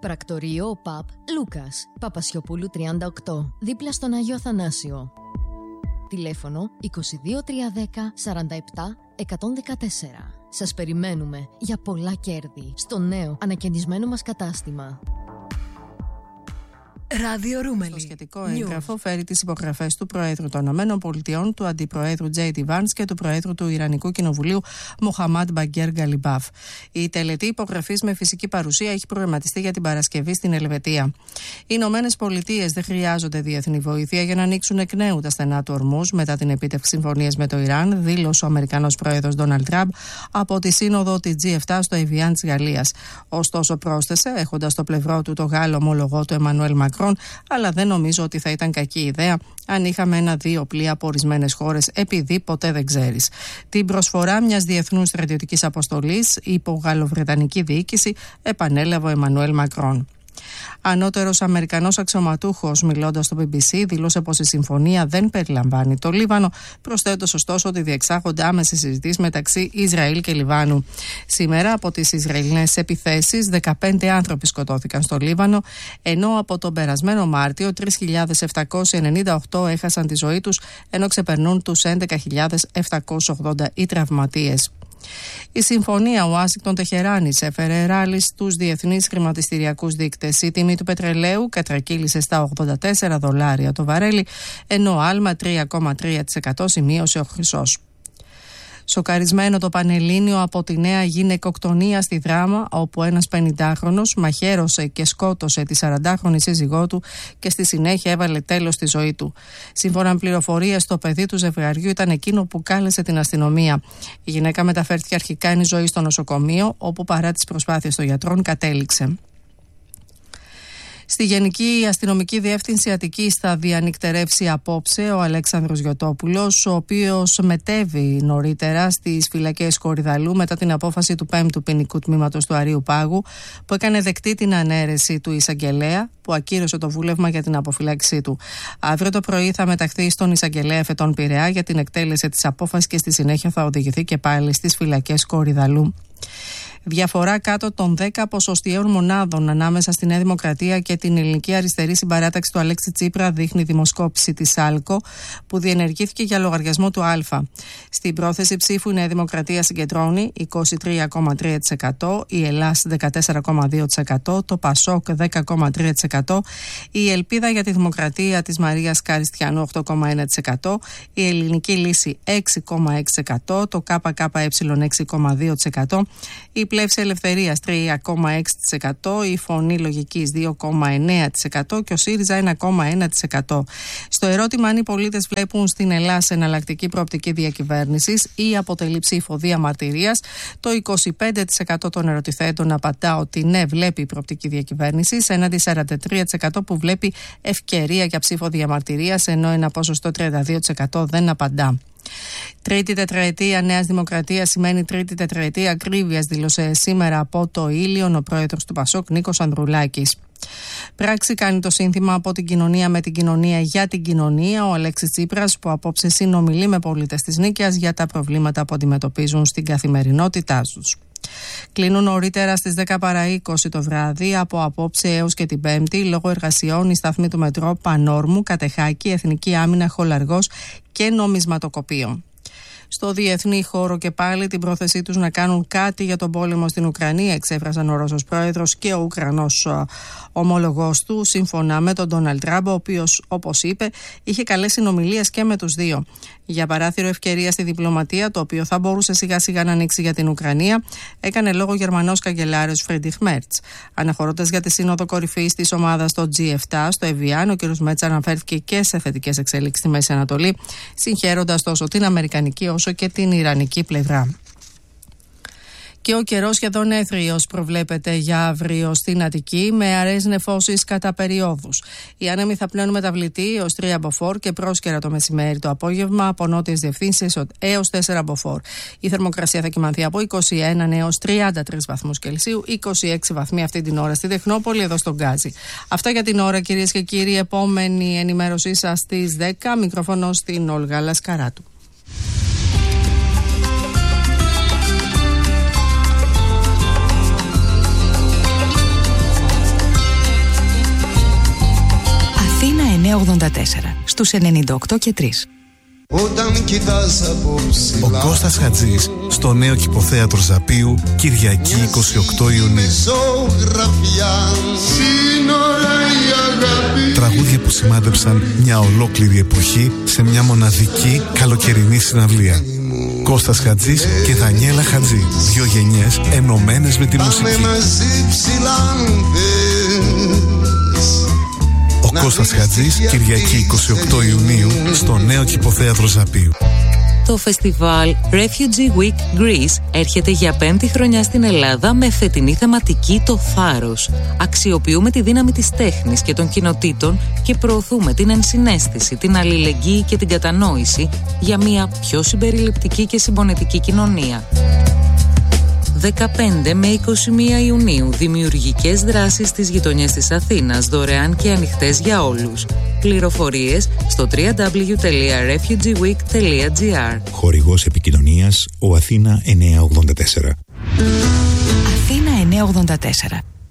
Πρακτορείο ΠΑΠ Λούκας, Παπασιοπούλου 38, δίπλα στον Άγιο Αθανάσιο. Τηλέφωνο 22310 47 114. Σας περιμένουμε για πολλά κέρδη στο νέο ανακαινισμένο μας κατάστημα. Ράδιο Ρούμελη. Το σχετικό έγγραφο φέρει τις υπογραφές του Προέδρου των ΗΠΑ, του Αντιπροέδρου J.D. Vance και του Προέδρου του Ιρανικού Κοινοβουλίου Μοχαμάντ Μπαγκέρ Γκαλιμπάφ. Η τελετή υπογραφής με φυσική παρουσία έχει προγραμματιστεί για την Παρασκευή στην Ελβετία. Οι Ηνωμένες Πολιτείες δεν χρειάζονται διεθνή βοήθεια για να ανοίξουν εκ νέου τα στενά του Ορμούζ μετά την επίτευξη συμφωνίας με το Ιράν, δήλωσε ο Αμερικανός Πρόεδρος Ντόναλντ Τραμπ από τη σύνοδο της G7 στο Εβιάν της Γαλλίας. Ωστόσο, πρόσθεσε, έχοντας στο πλευρό του το Γάλλο ομολογό του Εμμανουέλ Μακρόν, αλλά δεν νομίζω ότι θα ήταν κακή ιδέα αν είχαμε 1-2 πλοία από ορισμένες χώρες, επειδή ποτέ δεν ξέρεις. Την προσφορά μιας διεθνούς στρατιωτικής αποστολής υπό γαλλοβρετανική διοίκηση επανέλαβε ο Εμμανουέλ Μακρόν. Ανώτερος Αμερικανός αξιωματούχος, μιλώντας στο BBC, δήλωσε πως η συμφωνία δεν περιλαμβάνει το Λίβανο, προσθέτοντας ωστόσο ότι διεξάγονται άμεσες συζητήσεις μεταξύ Ισραήλ και Λιβάνου. Σήμερα, από τις Ισραηλινές επιθέσεις, 15 άνθρωποι σκοτώθηκαν στο Λίβανο, ενώ από τον περασμένο Μάρτιο 3.798 έχασαν τη ζωή τους, ενώ ξεπερνούν τους 11.780 οι τραυματίες. Η συμφωνία Ουάσιγκτον-Τεχεράνης έφερε ράλι στους διεθνείς χρηματιστηριακούς δείκτες. Η τιμή του πετρελαίου κατρακύλησε στα $84 το βαρέλι, ενώ άλμα 3,3% σημείωσε ο χρυσός. Σοκαρισμένο το Πανελλήνιο από τη νέα γυναικοκτονία στη Δράμα, όπου ένας 50χρονος μαχαίρωσε και σκότωσε τη 40χρονη σύζυγό του και στη συνέχεια έβαλε τέλος στη ζωή του. Σύμφωνα με πληροφορίες, το παιδί του ζευγαριού ήταν εκείνο που κάλεσε την αστυνομία. Η γυναίκα μεταφέρθηκε αρχικά εν ζωή στο νοσοκομείο, όπου παρά τις προσπάθειες των γιατρών κατέληξε. Στη Γενική Αστυνομική Διεύθυνση Αττικής θα διανυκτερεύσει απόψε ο Αλέξανδρος Γιωτόπουλος, ο οποίος μετέβη νωρίτερα στις φυλακές Κορυδαλού μετά την απόφαση του 5ου ποινικού τμήματος του Αρείου Πάγου, που έκανε δεκτή την ανέρεση του εισαγγελέα, που ακύρωσε το βούλευμα για την αποφυλάκησή του. Αύριο το πρωί θα μεταχθεί στον εισαγγελέα Εφετών Πειραιά για την εκτέλεση της απόφασης και στη συνέχεια θα οδηγηθεί και πάλι στις φυλακές Κορυδαλού. Διαφορά κάτω των 10 ποσοστιαίων μονάδων ανάμεσα στη Νέα Δημοκρατία και την Ελληνική Αριστερή Συμπαράταξη του Αλέξη Τσίπρα δείχνει δημοσκόπηση της ΑΛΚΟ, που διενεργήθηκε για λογαριασμό του Α. Στην πρόθεση ψήφου η Νέα Δημοκρατία συγκεντρώνει 23,3%, η Ελλάς 14,2%, το Πασόκ 10,3%, η Ελπίδα για τη Δημοκρατία της Μαρίας Καριστιανού 8,1%, η Ελληνική Λύση 6,6%, το ΚΚΕ 6,2%, η Πλεύση Ελευθερίας 3,6%, η Φωνή Λογικής 2,9% και ο ΣΥΡΙΖΑ 1,1%. Στο ερώτημα αν οι πολίτες βλέπουν στην Ελλάδα εναλλακτική προοπτική διακυβέρνησης ή αποτελεί ψήφο διαμαρτυρίας, το 25% των ερωτηθέντων απαντά ότι ναι, βλέπει προοπτική διακυβέρνησης, έναντι 43% που βλέπει ευκαιρία για ψήφο διαμαρτυρίας, ενώ ένα ποσοστό 32% δεν απαντά. Τρίτη τετραετία Νέας Δημοκρατίας σημαίνει τρίτη τετραετία ακρίβειας, δήλωσε σήμερα από το Ήλιον ο πρόεδρος του Πασόκ Νίκος Ανδρουλάκης. Πράξη κάνει το σύνθημα από την κοινωνία με την κοινωνία για την κοινωνία ο Αλέξης Τσίπρας, που απόψε συνομιλεί με πολίτες της Νίκαιας για τα προβλήματα που αντιμετωπίζουν στην καθημερινότητά τους. Κλείνουν νωρίτερα στις 10 παρά 20 το βράδυ από απόψε έως και την Πέμπτη λόγω εργασιών η σταθμή του μετρό Πανόρμου, Κατεχάκη, Εθνική Άμυνα, Χολαργός και Νομισματοκοπείο. Στο διεθνή χώρο και πάλι την πρόθεσή τους να κάνουν κάτι για τον πόλεμο στην Ουκρανία εξέφρασαν ο Ρώσος πρόεδρος και ο Ουκρανός ομολογός του, σύμφωνα με τον Ντόναλντ Τραμπ, ο οποίος, όπως είπε, είχε καλές συνομιλίες και με τους δύο. Για παράθυρο ευκαιρία στη διπλωματία, το οποίο θα μπορούσε σιγά σιγά να ανοίξει για την Ουκρανία, έκανε λόγο ο Γερμανός καγκελάριος Φρίντριχ Μέρτς. Αναχωρώντας για τη σύνοδο κορυφής της ομάδας στο G7 στο Εβιάν, ο κ. Μέρτς αναφέρθηκε και σε θετικές εξέλιξεις στη Μέση Ανατολή, συγχαίροντας τόσο την αμερικανική όσο και την ιρανική πλευρά. Και ο καιρός σχεδόν έθριος προβλέπεται για αύριο στην Αττική, με αραιές νεφώσεις κατά περιόδους. Οι άνεμοι θα πλέουν μεταβλητοί έως 3 μποφόρ και πρόσκαιρα το μεσημέρι. Το απόγευμα από νότιες διευθύνσεις έως 4 μποφόρ. Η θερμοκρασία θα κυμανθεί από 21 έως 33 βαθμούς Κελσίου, 26 βαθμοί αυτή την ώρα στη Τεχνόπολη, εδώ στον Γκάζι. Αυτά για την ώρα, κυρίες και κύριοι. Επόμενη ενημέρωσή σας στις 10. Μικρόφωνο στην Όλγα Λασκαράτου. 984 στους 98 και 3. Ο Κώστας Χατζής στο νέο Κηποθέατρο Ζαπίου, Κυριακή 28 Ιουνίου. Τραγούδια που σημάδεψαν μια ολόκληρη εποχή σε μια μοναδική καλοκαιρινή συναυλία. Κώστας Χατζής και Δανιέλα Χατζή, δύο γενιές ενωμένες με τη μουσική. Ο Κώστας Χατζής, Κυριακή 28 Ιουνίου στο νέο Κηποθέατρο Ζαπίου. Το φεστιβάλ Refugee Week Greece έρχεται για 5η χρονιά στην Ελλάδα με φετινή θεματική «Το θάρρος». Αξιοποιούμε τη δύναμη της τέχνης και των κοινοτήτων και προωθούμε την ενσυναίσθηση, την αλληλεγγύη και την κατανόηση για μια πιο συμπεριληπτική και συμπονετική κοινωνία. 15 με 21 Ιουνίου, δημιουργικές δράσεις στις γειτονιές της Αθήνας, δωρεάν και ανοιχτές για όλους. Πληροφορίες στο www.refugeeweek.gr. Χορηγός επικοινωνίας, ο Αθήνα 984. Αθήνα 984.